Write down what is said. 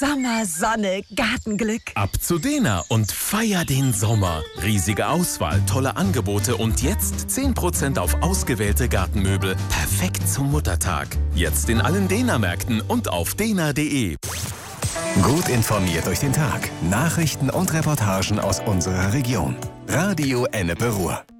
Sommer, Sonne, Gartenglück. Ab zu Dena und feier den Sommer. Riesige Auswahl, tolle Angebote und jetzt 10% auf ausgewählte Gartenmöbel. Perfekt zum Muttertag. Jetzt in allen Dena-Märkten und auf dena.de. Gut informiert durch den Tag. Nachrichten und Reportagen aus unserer Region. Radio Ennepe Ruhr.